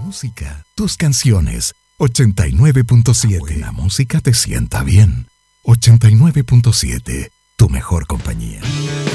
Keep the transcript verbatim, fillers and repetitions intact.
música, tus canciones. ochenta y nueve punto siete. La música te sienta bien. ochenta y nueve punto siete, tu mejor compañía.